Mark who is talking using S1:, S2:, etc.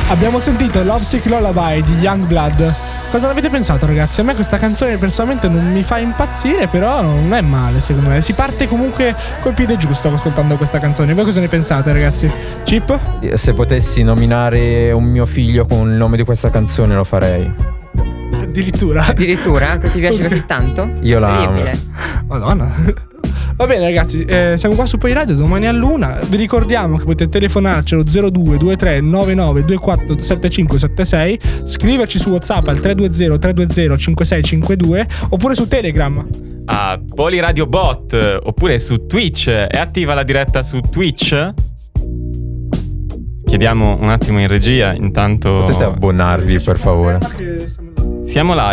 S1: Abbiamo sentito Lovesick Lullaby di Youngblood. Cosa ne avete pensato, ragazzi? A me questa canzone personalmente non mi fa impazzire, però non è male, secondo me. Si parte comunque col piede giusto ascoltando questa canzone. Voi cosa ne pensate, ragazzi? Chip?
S2: Se potessi nominare un mio figlio con il nome di questa canzone lo farei.
S1: Addirittura?
S3: Addirittura? Che ti piace così tanto?
S2: Io la amo.
S3: Incredibile.
S1: Madonna. Va bene, ragazzi, siamo qua su Poi Radio domani all'1. Vi ricordiamo che potete telefonarci allo 02 23 99 24 75 76, scriverci su WhatsApp al 320 320 5652 oppure su Telegram
S4: a Poliradio Bot, oppure su Twitch. È attiva la diretta su Twitch? Chiediamo un attimo in regia, intanto
S2: Potete abbonarvi, per favore.
S4: siamo live.